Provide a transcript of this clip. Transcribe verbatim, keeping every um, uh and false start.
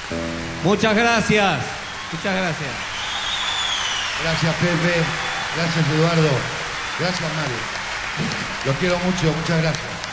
Muchas gracias. Muchas gracias. Gracias, Pepe. Gracias, Eduardo. Gracias, Mario. Los quiero mucho. Muchas gracias.